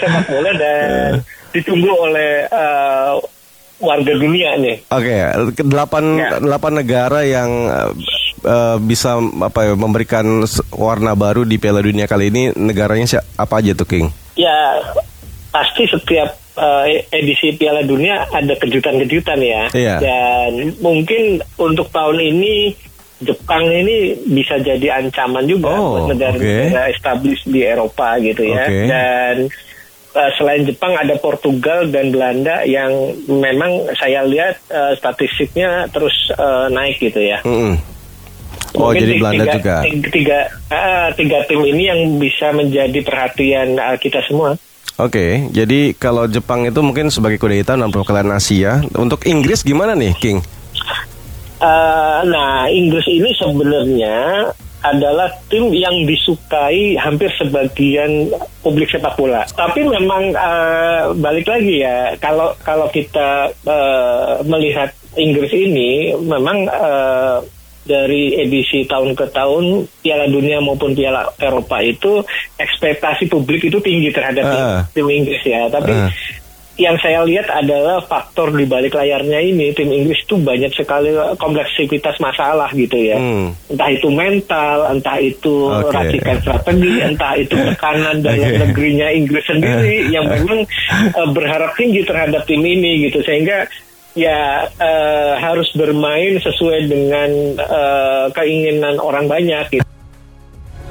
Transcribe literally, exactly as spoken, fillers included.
sepak bola dan ditunggu oleh uh, warga dunia nih. Oke, okay. delapan ya. delapan negara yang uh, bisa apa ya memberikan warna baru di Piala Dunia kali ini, negaranya siapa aja tuh, King? Ya, pasti setiap uh, edisi Piala Dunia ada kejutan-kejutan ya. Iya. Dan mungkin untuk tahun ini Jepang ini bisa jadi ancaman juga oh, buat negara-negara okay. established di Eropa gitu ya. Okay. Dan uh, selain Jepang ada Portugal dan Belanda yang memang saya lihat uh, statistiknya terus uh, naik gitu ya. Mm-hmm. Oh, mungkin jadi Belanda tiga, juga. Tiga, tiga, uh, tiga tim ini yang bisa menjadi perhatian uh, kita semua. Oke, okay, jadi kalau Jepang itu mungkin sebagai kuda hitam dan perwakilan Asia. Untuk Inggris gimana nih, King? Uh, nah, Inggris ini sebenarnya adalah tim yang disukai hampir sebagian publik sepak bola. Tapi memang uh, balik lagi ya, kalau kalau kita uh, melihat Inggris ini, memang uh, dari edisi tahun ke tahun Piala Dunia maupun Piala Eropa itu ekspektasi publik itu tinggi terhadap uh. tim, tim Inggris ya. Tapi uh. yang saya lihat adalah faktor di balik layarnya ini, tim Inggris itu banyak sekali kompleksitas masalah gitu ya. Hmm. Entah itu mental, entah itu okay. racikan strategi, entah itu tekanan dalam okay. negerinya Inggris sendiri yang memang uh, berharap tinggi terhadap tim ini gitu. Sehingga ya uh, harus bermain sesuai dengan uh, keinginan orang banyak gitu.